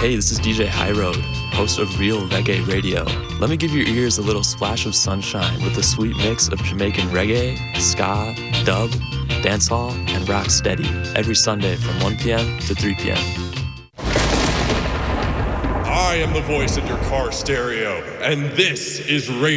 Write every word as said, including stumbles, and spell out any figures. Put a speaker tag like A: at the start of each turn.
A: Hey, this is D J High Road, host of Real Reggae Radio. Let me give your ears a little splash of sunshine with a sweet mix of Jamaican reggae, ska, dub, dancehall, and rock steady every Sunday from one p.m. to three p.m.
B: I am the voice in your car stereo, and this is Radio.